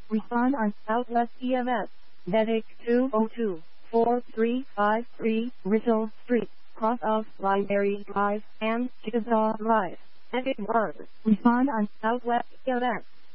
Respond on Southwest EMS. Medic 202-4353, Rizal Street, cross of Library Drive and Chickasaw Drive. Medic 1. Respond on Southwest EMS.